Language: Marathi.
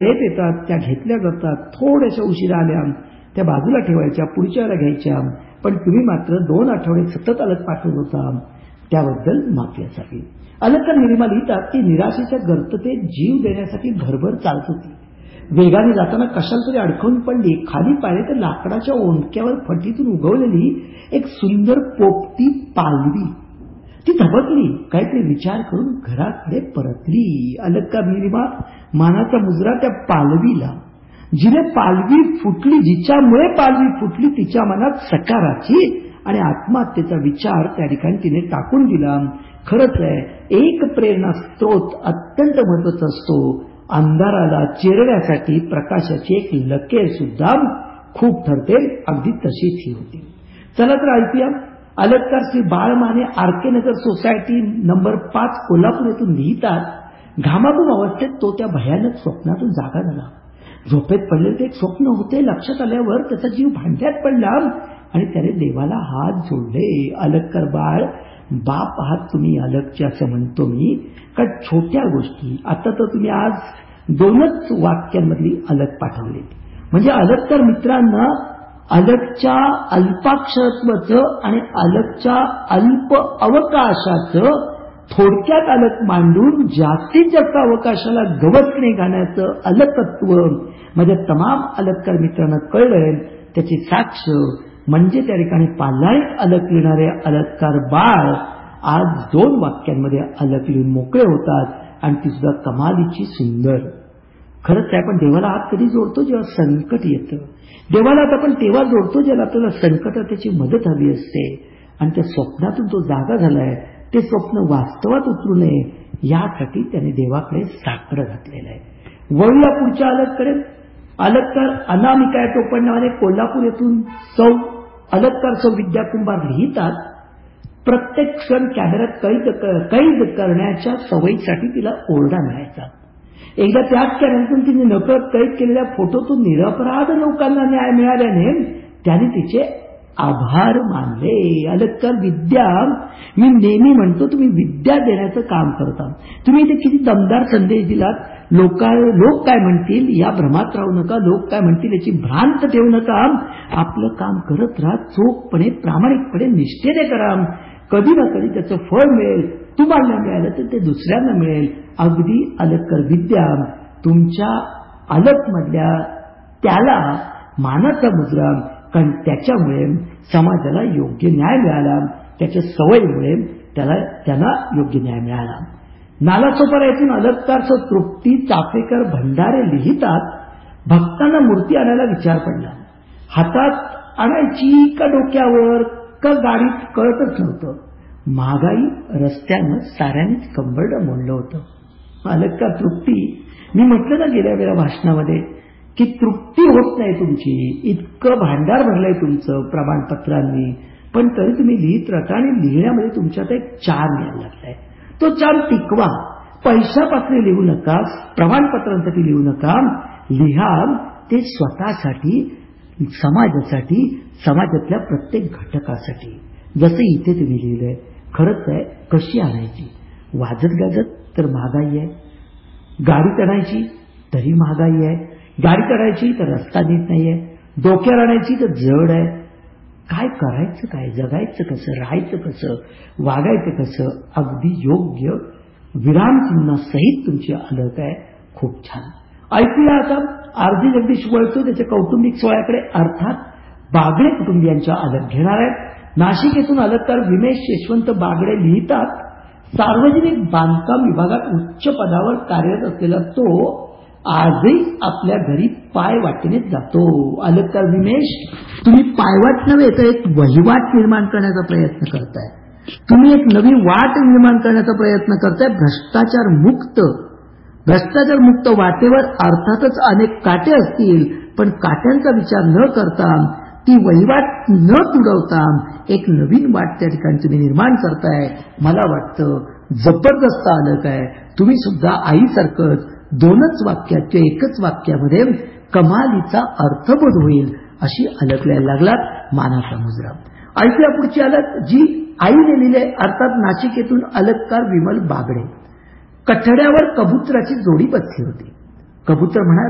येतात त्या घेतल्या जातात, थोड्याशा उशिरा आल्या त्या बाजूला ठेवायच्या, पुढच्याला घ्यायच्या. पण तुम्ही मात्र 2 आठवडे सतत अलग पाठवत होता, त्याबद्दल माफी असावी. अलंकार निलिमा लिहितात की निराशेच्या गर्ततेत जीव देण्यासाठी भरभर चालत होती. वेगाने जाताना कशाला तरी अडकून पडली. खाली पाहिले तर लाकडाच्या ओंडक्यावर फटीतून उगवलेली एक सुंदर पोपटी पालवी. ती धबकली, काहीतरी विचार करून घराकडे परतली. अलंकार निलिमा मानाचा मुजरा त्या पालवीला. जिने पालवी फुटली, जिच्यामुळे पालवी फुटली, तिच्या मनात सकाराची आणि आत्महत्येचा विचार त्या ठिकाणी तिने टाकून दिला. खरंच आहे, एक प्रेरणा स्त्रोत अत्यंत महत्वाचा असतो. अंधाराला चिरण्यासाठी प्रकाशाची एक लकेर सुद्धा खूप ठरते. अगदी तशीच ही होती. चला तर ऐकूया. अलंकार श्री बाळमाने आरकेनगर सोसायटी नंबर 5 कोल्हापूर येथून लिहितात. घामाघूम अवस्थेत तो त्या भयानक स्वप्नातून जागा झाला. झोपेत पडलेले ते एक स्वप्न होते. लक्षात आल्यावर त्याचा जीव भांड्यात पडला आणि त्याने देवाला हात जोडले. अलंकार बाळ, बाप आहात तुम्ही अलगचे असं म्हणतो मी, का छोट्या गोष्टी. आता तर तुम्ही आज 2च वाक्यांमधली अलग पाठवली. म्हणजे अलंकार मित्रांना अलगच्या अल्पाक्षरत्वाचं आणि अलगच्या अल्प अवकाशाचं थोडक्यात अलग मांडून जास्तीत जास्त अवकाशाला गवसणी घालण्याचं अलगत्व माझ्या तमाम अलगकार मित्रांना कळलंय. त्याची साक्ष म्हणजे त्या ठिकाणी पाल्लाळीत अलग लिहिणारे अलगकार बाळ आज 2 वाक्यांमध्ये अलग लिहून मोकळे होतात आणि ती सुद्धा कमालीची सुंदर. खरंच आहे, आपण देवाला हात कधी जोडतो जेव्हा संकट येतं. देवाला हात आपण तेव्हा जोडतो जेव्हा आपल्याला संकटात त्याची मदत हवी असते. आणि त्या स्वप्नातून तो जागा झालाय, ते स्वप्न वास्तवात उतरू नये यासाठी त्याने देवाकडे साकडं घातलेलं आहे. वळूया पुढच्या अलगकडे. अलगकार अनामिका टोपणनावाने कोल्हापूर येथून अलगकार सौ विद्या कुंभार लिहितात. प्रत्येक क्षण कॅमेऱ्यात कैद करण्याच्या सवयीसाठी तिला ओरडा मिळायचा. एकदा त्याच कॅमेऱ्यातून तिने नकळत कैद केलेल्या फोटोतून निरपराध लोकांना न्याय मिळाल्याने त्याने तिचे आभार मानले. अलगकार विद्या, मी नेहमी म्हणतो तुम्ही विद्या देण्याचं काम करता. तुम्ही इथे किती दमदार संदेश दिलात. लोक काय म्हणतील या भ्रमात राहू नका. लोक काय म्हणतील याची भ्रांत ठेवू नका. आपलं काम करत राहा. चोखपणे, प्रामाणिकपणे, निष्ठेने करा. कधी ना कधी त्याचं फळ मिळेल. तुम्हाला मिळालं तर ते दुसऱ्यांना मिळेल. अगदी अलगकार विद्या तुमच्या अलगमधल्या त्याला मानाचा मुजरा, कारण त्याच्यामुळे समाजाला योग्य न्याय मिळाला. त्याच्या सवयीमुळे त्यांना योग्य न्याय मिळाला. नालासोपारा येथून अलगकार सौ तृप्ती चाफेकर भंडारे लिहितात. भक्तांना मूर्ती आणायला विचार पडला. हातात आणायची का डोक्यावर का गाडीत कळतच नव्हतं. महागाई रस्त्यानं साऱ्यानेच कंबरडं मोडलं होतं. अलगकार तृप्ती, मी म्हटलं ना गेल्या वेळा भाषणामध्ये की तृप्ती होत नाही तुमची. इतकं भांडार भरलंय तुमचं प्रमाणपत्रांनी, पण तरी तुम्ही लिहित राहता आणि लिहिण्यामध्ये तुमच्यात एक चार्म यायला लागलाय. तो चार्म टिकवा. पैशापासून लिहू नका, प्रमाणपत्रांसाठी लिहू नका. लिहा ते स्वतःसाठी, समाजासाठी, समाजातल्या प्रत्येक घटकासाठी. जसं इथे तुम्ही लिहिलंय. खरंच आहे, कशी आणायची. वाजत गाजत तर महागाई आहे. गाडी आणायची तरी महागाई आहे. गाडी आणायची तर रस्ता नीट नाहीये. डोक्यावर आणायची तर जड आहे. काय करायचं, काय जगायचं कसं, राहायचं कसं, वागायचं कसं. अगदी योग्य विरामचिन्ह सहित तुमची अलग आहे. खूप छान. ऐकूया आता आरजी जगदीश वळतो त्याच्या कौटुंबिक सोहळ्याकडे, अर्थात बागडे कुटुंबियांच्या अलग घेणार आहेत. नाशिक येथून अलगकार विमेश यशवंत बागडे लिहितात. सार्वजनिक बांधकाम विभागात उच्च पदावर कार्यरत असलेला तो आजही आपल्या घरी पाय वाटणेच जातो. अलगकार विमेश, तुम्ही पायवाट नव्हे तर एक वहिवाट निर्माण करण्याचा प्रयत्न करताय. तुम्ही एक नवी वाट निर्माण करण्याचा प्रयत्न करताय. भ्रष्टाचार मुक्त वाटेवर अर्थातच अनेक काटे असतील, पण काट्यांचा विचार न करता, ती वहिवाट न तुडवता एक नवीन वाट त्या ठिकाणी तुम्ही निर्माण करताय. मला वाटतं जबरदस्त अलग आहे. तुम्ही सुद्धा आईसारखंच 2च वाक्यात किंवा एकच वाक्यामध्ये कमालीचा अर्थबोध होईल अशी अलग लिहायला लागलात. मानाचा मुजरा. ऐकूया पुढची अलग जी आईने लिहिले, अर्थात नाशिक येथून अलगकार विमल बागडे. कठड्यावर कबुतराची जोडी बसली होती. कबूतर म्हणाला,